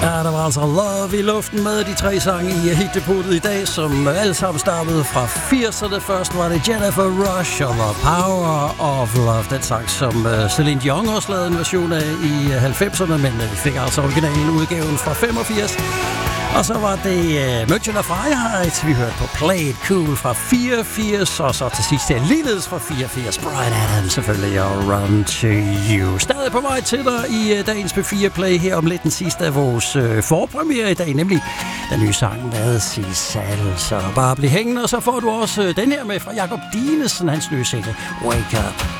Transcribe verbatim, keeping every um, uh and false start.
Ja, der var altså Love i luften med de tre sange i hitdepotet i dag, som alle sammen startede fra firserne. Først var det Jennifer Rush og The Power of Love, den sang, som Celine Dion også lavede en version af i halvfemserne, men vi fik altså originalen udgaven fra femogfirs. Og så var det uh, München og Freiheit, vi hørte på Play It Cool fra fireogfirs, og så til sidst er ligeledes fra fireogfirs, Bryan Adams selvfølgelig, og Run To You. Stadig på vej til dig i uh, dagens P fire Play her om lidt den sidste af vores uh, forpremiere i dag, nemlig den nye sang med Sissal. Så bare bliv hængende, og så får du også uh, den her med fra Jakob Dinesen, hans nye single, Wake Up.